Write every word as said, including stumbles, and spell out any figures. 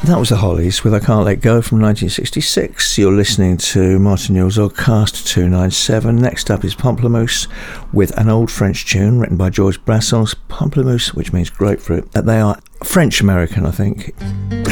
That was the Hollies with I Can't Let Go from nineteen sixty-six. You're listening to Martin Yule's Oddcast two ninety-seven. Next up is Pamplemousse with an old French tune written by Georges Brassens. Pamplemousse, which means grapefruit. They are French-American, I think.